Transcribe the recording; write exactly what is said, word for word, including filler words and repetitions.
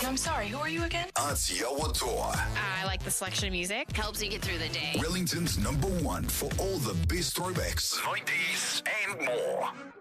I'm sorry, who are you again? Aotearoa Toa. I like the selection of music. Helps you get through the day. Wellington's number one for all the best throwbacks, nineties, and more.